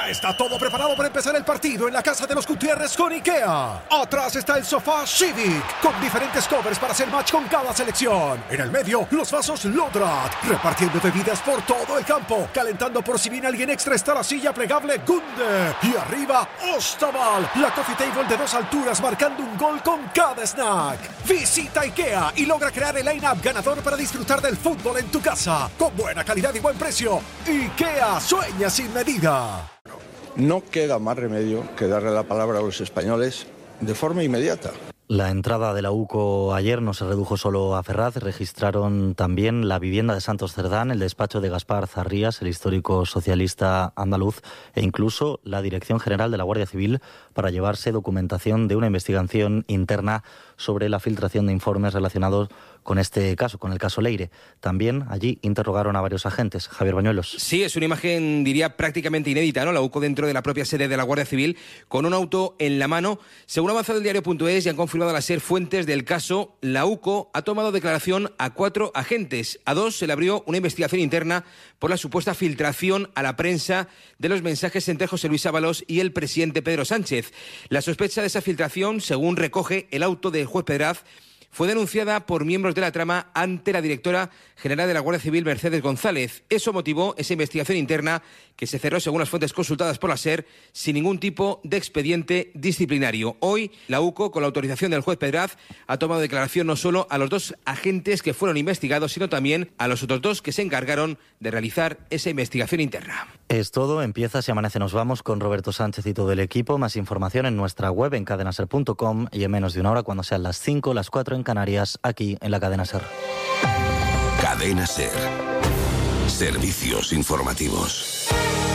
Ya está todo preparado para empezar el partido en la casa de los Gutiérrez con IKEA. Atrás está el sofá Civic, con diferentes covers para hacer match con cada selección. En el medio, los vasos Lodrat, repartiendo bebidas por todo el campo. Calentando por si viene alguien extra está la silla plegable Gunde. Y arriba, Ostaval, la coffee table de 2 alturas marcando un gol con cada snack. Visita IKEA y logra crear el line-up ganador para disfrutar del fútbol en tu casa. Con buena calidad y buen precio. IKEA, sueña sin medida. No queda más remedio que darle la palabra a los españoles de forma inmediata. La entrada de la UCO ayer no se redujo solo a Ferraz, registraron también la vivienda de Santos Cerdán, el despacho de Gaspar Zarrías, el histórico socialista andaluz, e incluso la Dirección General de la Guardia Civil para llevarse documentación de una investigación interna sobre la filtración de informes relacionados con este caso, con el caso Leire. También allí interrogaron a varios agentes. Javier Bañuelos. Sí, es una imagen, diría, prácticamente inédita, ¿no? La UCO dentro de la propia sede de la Guardia Civil, con un auto en la mano. Según ha avanzado el diario.es y han confirmado a la SER fuentes del caso, la UCO ha tomado declaración a 4 agentes. A 2 se le abrió una investigación interna por la supuesta filtración a la prensa de los mensajes entre José Luis Ábalos y el presidente Pedro Sánchez. La sospecha de esa filtración, según recoge el auto del juez Pedraz, fue denunciada por miembros de la trama ante la directora general de la Guardia Civil, Mercedes González. Eso motivó esa investigación interna que se cerró, según las fuentes consultadas por la SER, sin ningún tipo de expediente disciplinario. Hoy, la UCO, con la autorización del juez Pedraz, ha tomado declaración no solo a los 2 agentes que fueron investigados, sino también a los otros 2 que se encargaron de realizar esa investigación interna. Es todo, empieza Si Amanece Nos Vamos con Roberto Sánchez y todo el equipo. Más información en nuestra web en cadenaser.com y en menos de una hora, cuando sean las 5, las 4 en Canarias, aquí en la Cadena Ser. Cadena Ser. Servicios informativos.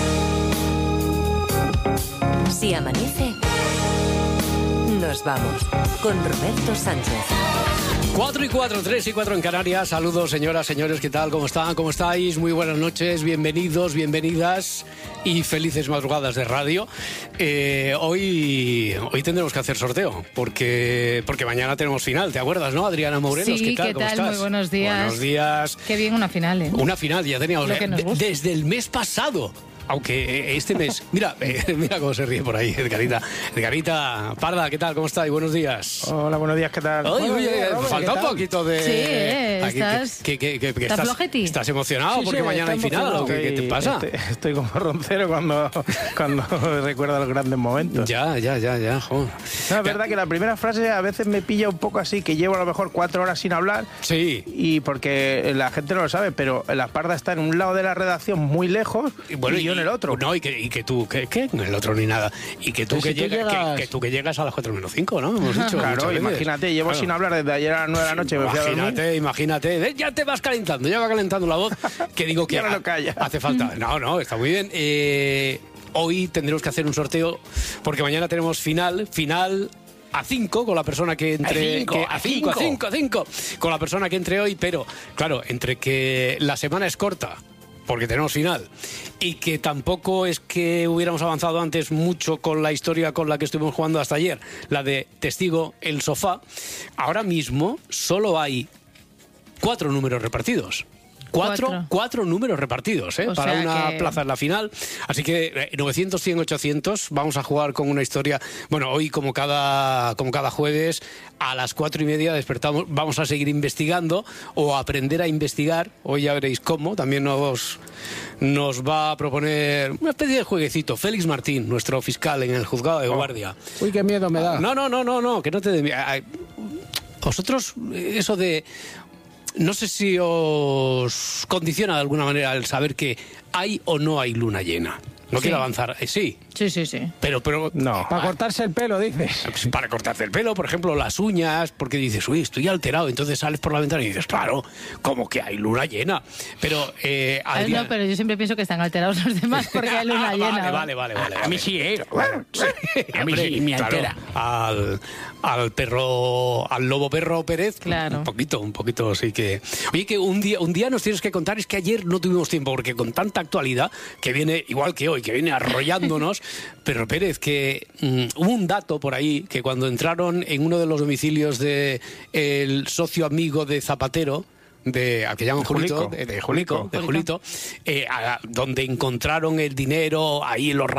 Si amanece, nos vamos con Roberto Sánchez. 4 y 4, 3 y 4 en Canarias. Saludos, señoras, señores, ¿qué tal? ¿Cómo están? ¿Cómo estáis? Muy buenas noches, bienvenidos, bienvenidas y felices madrugadas de radio. Hoy tendremos que hacer sorteo, porque mañana tenemos final, ¿te acuerdas, no? Adriana Morelos, sí, ¿qué tal? ¿Qué tal? ¿Cómo estás? Muy buenos días. Buenos días. Qué bien, una final, ¿eh? Una final, ya teníamos desde el mes pasado. Aunque este mes... Mira cómo se ríe por ahí, Edgarita Parda, ¿qué tal? ¿Cómo estás? Buenos días. Hola, buenos días, ¿qué tal? Oye, falta un poquito de... Sí, estás flojeti. ¿Estás emocionado porque mañana hay final o qué te pasa? Estoy como roncero cuando recuerdo los grandes momentos. Ya, joder. No, es verdad que la primera frase a veces me pilla un poco así, que llevo a lo mejor 4 horas sin hablar. Sí. Y porque la gente no lo sabe, pero la Parda está en un lado de la redacción muy lejos y yo en el otro. No, y que tú, ¿qué? En el otro ni nada. Y que tú, que llegas a las 4 menos 5, ¿no? Hemos dicho. Claro, imagínate, llevo sin hablar desde ayer a las 9 de la noche. Imagínate. Ya te vas calentando, ya va calentando la voz. Que digo que ya no lo calla. Hace falta. No, está muy bien. Hoy tendremos que hacer un sorteo porque mañana tenemos final a 5 con la persona que entre... A 5 con la persona que entre hoy, pero claro, entre que la semana es corta porque tenemos final y que tampoco es que hubiéramos avanzado antes mucho con la historia con la que estuvimos jugando hasta ayer, la de Testigo el Sofá. Ahora mismo solo hay 4 números repartidos. Cuatro números repartidos, para una plaza en la final. Así que 900, 100, 800. Vamos a jugar con una historia. Bueno, hoy como cada jueves a las 4:30 despertamos. Vamos a seguir investigando o a aprender a investigar. Hoy ya veréis cómo. También nos va a proponer una especie de jueguecito. Félix Martín, nuestro fiscal en el juzgado de guardia. Uy, qué miedo me da. No, que no te dé miedo. Vosotros, eso de... No sé si os condiciona de alguna manera el saber que hay o no hay luna llena. No quiero avanzar. Sí. Pero no. Para cortarse el pelo, dices. Para cortarse el pelo, por ejemplo, las uñas, porque dices, uy, estoy alterado. Entonces sales por la ventana y dices, claro, como que hay luna llena. Pero no, pero yo siempre pienso que están alterados los demás porque hay luna llena. Vale. A mí sí, Bueno, a mí sí me altera. Al perro, al lobo perro Pérez, claro. Un poquito, sí que... Oye, que un día nos tienes que contar, es que ayer no tuvimos tiempo, porque con tanta actualidad, que viene igual que hoy, que viene arrollándonos, pero Pérez, que hubo un dato por ahí, que cuando entraron en uno de los domicilios de el socio amigo de Zapatero, al que llaman Julito, de Julito, donde encontraron el dinero ahí en los